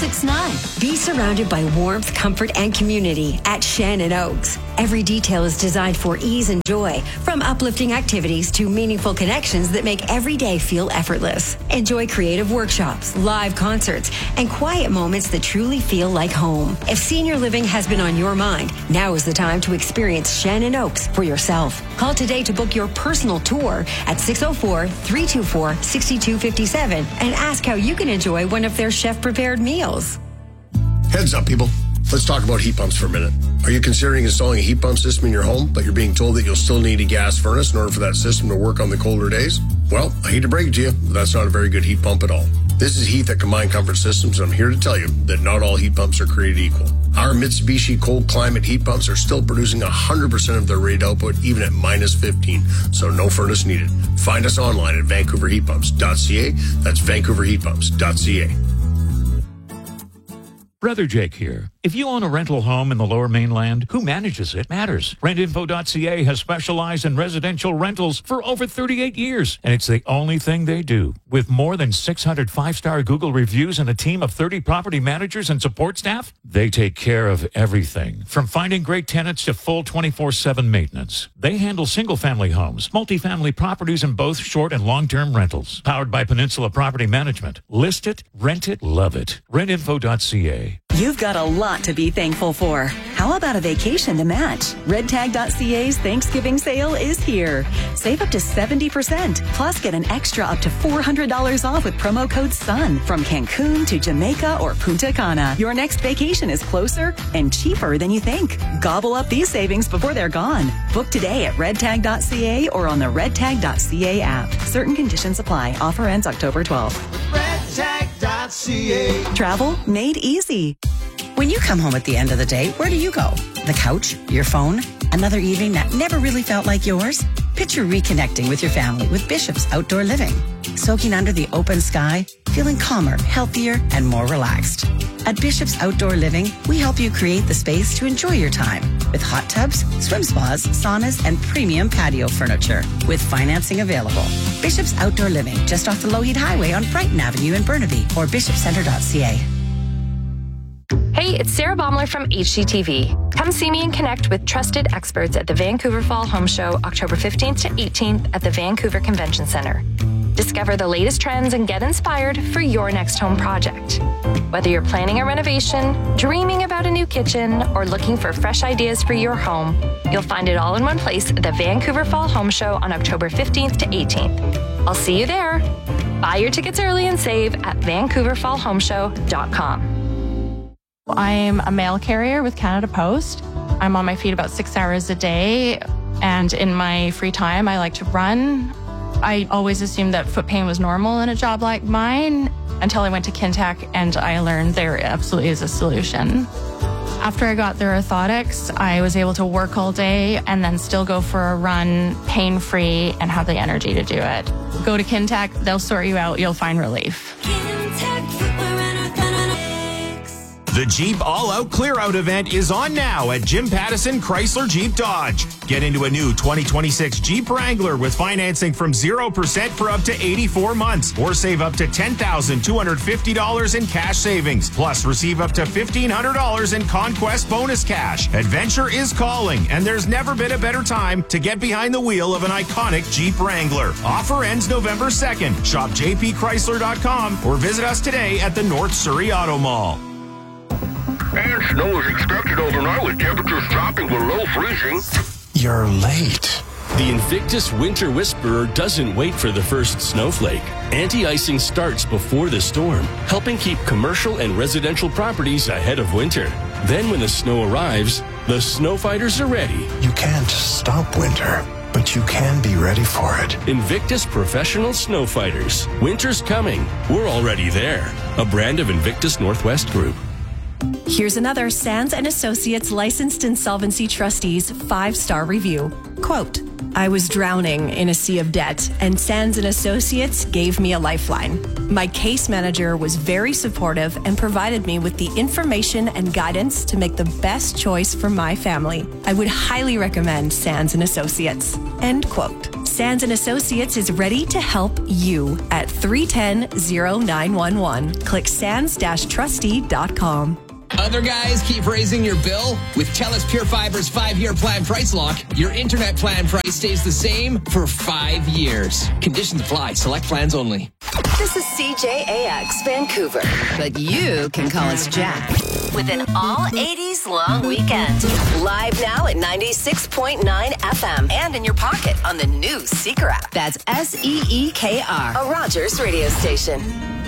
469. Be surrounded by warmth, comfort, and community at Shannon Oaks. Every detail is designed for ease and joy, from uplifting activities to meaningful connections that make every day feel effortless. Enjoy creative workshops, live concerts, and quiet moments that truly feel like home. If senior living has been on your mind, now is the time to experience Shannon Oaks for yourself. Call today to book your personal tour at 604-324-6257 and ask how you can enjoy one of their chef-prepared meals. Heads up, people. Let's talk about heat pumps for a minute. Are you considering installing a heat pump system in your home, but you're being told that you'll still need a gas furnace in order for that system to work on the colder days? Well, I hate to break it to you, but that's not a very good heat pump at all. This is Heath at Combined Comfort Systems, and I'm here to tell you that not all heat pumps are created equal. Our Mitsubishi cold climate heat pumps are still producing 100% of their rated output, even at minus 15, so no furnace needed. Find us online at vancouverheatpumps.ca. That's vancouverheatpumps.ca. Brother Jake here. If you own a rental home in the Lower Mainland, who manages it matters. Rentinfo.ca has specialized in residential rentals for over 38 years, and it's the only thing they do. With more than 600 five-star Google reviews and a team of 30 property managers and support staff, they take care of everything, from finding great tenants to full 24/7 maintenance. They handle single-family homes, multifamily properties, and both short and long-term rentals. Powered by Peninsula Property Management. List it, rent it, love it. Rentinfo.ca. You've got a lot to be thankful for. How about a vacation to match? RedTag.ca's Thanksgiving sale is here. Save up to 70%, plus get an extra up to $400 off with promo code SUN from Cancun to Jamaica or Punta Cana. Your next vacation is closer and cheaper than you think. Gobble up these savings before they're gone. Book today at RedTag.ca or on the RedTag.ca app. Certain conditions apply. Offer ends October 12th. RedTag.ca. Travel made easy. When you come home at the end of the day, where do you go? The couch? Your phone? Another evening that never really felt like yours? Picture reconnecting with your family with Bishop's Outdoor Living. Soaking under the open sky, feeling calmer, healthier, and more relaxed. At Bishop's Outdoor Living, we help you create the space to enjoy your time with hot tubs, swim spas, saunas, and premium patio furniture with financing available. Bishop's Outdoor Living, just off the Lougheed Highway on Brighton Avenue in Burnaby or bishopcenter.ca. Hey, it's Sarah Baumler from HGTV. Come see me and connect with trusted experts at the Vancouver Fall Home Show, October 15th to 18th at the Vancouver Convention Center. Discover the latest trends and get inspired for your next home project. Whether you're planning a renovation, dreaming about a new kitchen, or looking for fresh ideas for your home, you'll find it all in one place at the Vancouver Fall Home Show on October 15th to 18th. I'll see you there. Buy your tickets early and save at vancouverfallhomeshow.com. I'm a mail carrier with Canada Post. I'm on my feet about 6 hours a day, and in my free time, I like to run. I always assumed that foot pain was normal in a job like mine until I went to Kintac and I learned there absolutely is a solution. After I got their orthotics, I was able to work all day and then still go for a run pain-free and have the energy to do it. Go to Kintac, they'll sort you out, you'll find relief. The Jeep All-Out Clear-Out event is on now at Jim Pattison Chrysler Jeep Dodge. Get into a new 2026 Jeep Wrangler with financing from 0% for up to 84 months, or save up to $10,250 in cash savings. Plus, receive up to $1,500 in Conquest bonus cash. Adventure is calling, and there's never been a better time to get behind the wheel of an iconic Jeep Wrangler. Offer ends November 2nd. Shop jpchrysler.com or visit us today at the North Surrey Auto Mall. And snow is expected overnight with temperatures dropping below freezing. You're late. The Invictus Winter Whisperer doesn't wait for the first snowflake. Anti-icing starts before the storm, helping keep commercial and residential properties ahead of winter. Then when the snow arrives, the snow fighters are ready. You can't stop winter, but you can be ready for it. Invictus Professional Snow Fighters. Winter's coming. We're already there. A brand of Invictus Northwest Group. Here's another Sands & Associates licensed insolvency trustees 5-star review. Quote, I was drowning in a sea of debt, and Sands & Associates gave me a lifeline. My case manager was very supportive and provided me with the information and guidance to make the best choice for my family. I would highly recommend Sands & Associates. End quote. Sands & Associates is ready to help you at 310-0911. Click sands-trustee.com. Other guys keep raising your bill? With TELUS Pure Fiber's 5-year plan price lock, your internet plan price stays the same for 5 years. Conditions apply. Select plans only. This is CJAX Vancouver, but you can call us Jack. With an all-80s long weekend. Live now at 96.9 FM and in your pocket on the new Seeker app. That's SEEKR, a Rogers radio station.